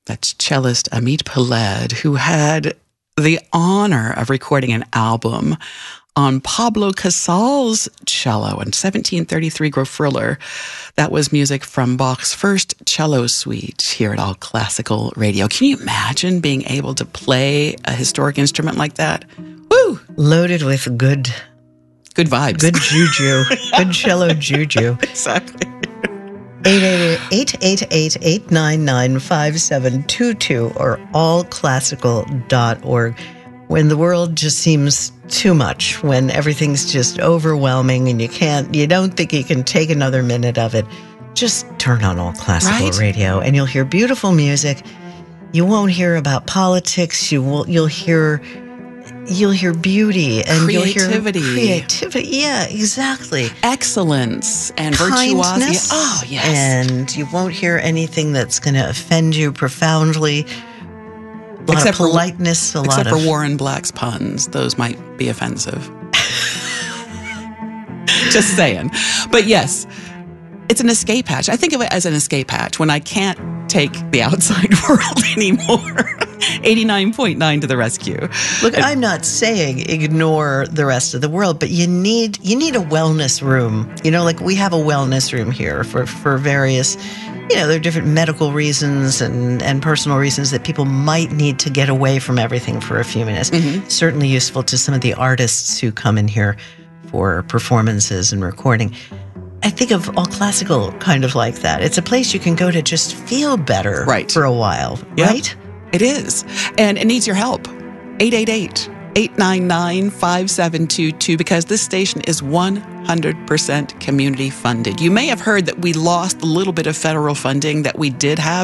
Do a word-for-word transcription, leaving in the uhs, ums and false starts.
That's cellist Amit Peled, who had the honor of recording an album on Pablo Casal's cello in seventeen thirty-three Grofriller. That was music from Bach's first cello suite here at All Classical Radio. Can you imagine being able to play a historic instrument like that? Woo! Loaded with good... Good vibes. Good juju. Good cello juju. Exactly. eight eight eight, eight nine nine, five seven two two or all classical dot org. When the world just seems too much, when everything's just overwhelming and you can't, you don't think you can take another minute of it, just turn on All Classical Right? Radio and you'll hear beautiful music. You won't hear about politics. You will, you'll hear, you'll hear beauty and Creativity. you'll hear creativity. Yeah, exactly. Excellence and virtuosity. Kindness. Oh, yes. And you won't hear anything that's going to offend you profoundly. A lot Except of for- politeness, a lot Except of... for Warren Black's puns. Those might be offensive. Just saying. But yes, it's an escape hatch. I think of it as an escape hatch when I can't take the outside world anymore. eighty-nine point nine to the rescue. Look, I'm not saying ignore the rest of the world, but you need you need a wellness room. You know, like we have a wellness room here for, for various, you know, there are different medical reasons and, and personal reasons that people might need to get away from everything for a few minutes. Mm-hmm. Certainly useful to some of the artists who come in here for performances and recording. I think of All Classical kind of like that. It's a place you can go to just feel better Right. for a while, Yep. right? It is. And it needs your help. eight eight eight, eight nine nine, five seven two two because this station is one hundred percent community funded. You may have heard that we lost a little bit of federal funding that we did have